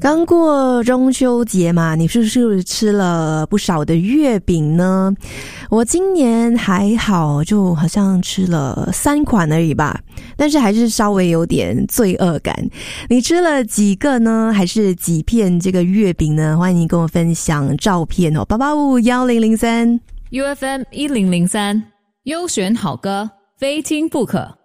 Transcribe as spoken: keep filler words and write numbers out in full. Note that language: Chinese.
刚过中秋节嘛，你是不是吃了不少的月饼呢？我今年还好，就好像吃了三款而已吧，但是还是稍微有点罪恶感。你吃了几个呢？还是几片这个月饼呢？欢迎跟我分享照片哦，八八五一零零三 U F M 一零零三优选好歌，非听不可。